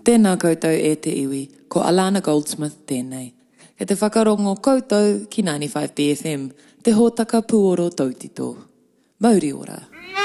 Tēnā koutou e te iwi, ko Alana Goldsmith tēnei. E te whakarongo koutou ki 95 BFM, te hōtaka puoro tautito. Mauri ora.